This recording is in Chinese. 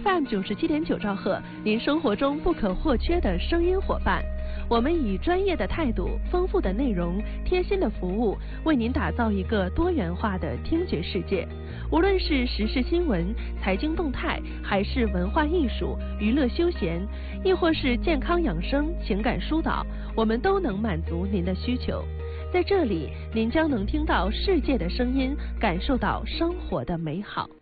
FM 97.9兆赫，您生活中不可或缺的声音伙伴。我们以专业的态度、丰富的内容、贴心的服务，为您打造一个多元化的听觉世界。无论是时事新闻、财经动态，还是文化艺术、娱乐休闲，亦或是健康养生、情感疏导，我们都能满足您的需求。在这里，您将能听到世界的声音，感受到生活的美好。